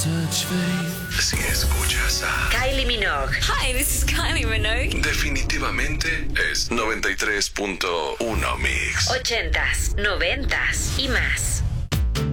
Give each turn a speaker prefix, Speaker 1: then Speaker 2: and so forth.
Speaker 1: Si escuchas a
Speaker 2: Kylie Minogue.
Speaker 3: Hi, this is Kylie Minogue.
Speaker 1: definitivamente es 93.1 Mix.
Speaker 2: 80s, 90s y más.